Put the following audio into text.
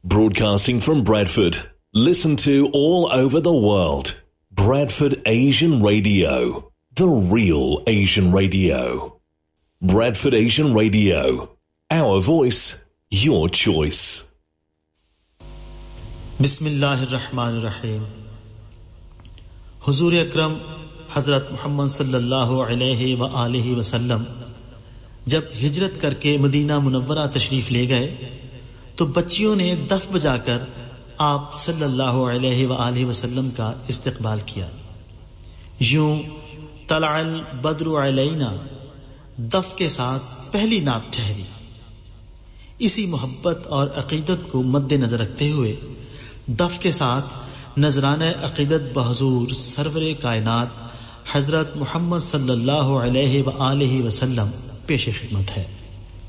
Broadcasting from Bradford. Listen to all over the world. Bradford Asian Radio. The real Asian radio. Bradford Asian Radio. Our voice, your choice. बिस्मिल्लाहिर्रहमानिर्रहीम। हुजूर अकरम हज़रत मोहम्मद सल्लल्लाहु अलैहि व आलिहि वसल्लम जब हिजरत करके मदीना मुनव्वरा तशरीफ ले गए तो बच्चियों ने दफ बजाकर आप सल्लल्लाहु अलैहि व आलिहि वसल्लम का इस्तकबाल किया। यूं तलअल बद्रु अलैना दफ के साथ पहली नात ठहरी। इसी मोहब्बत और अकीदत को मद्देनजर रखते हुए दफ के साथ नजराने अकीदत बहजूर सरवरे कायनात हजरत मोहम्मद सल्लल्लाहु अलैहि व आलिहि वसल्लम पेश खिदमत है।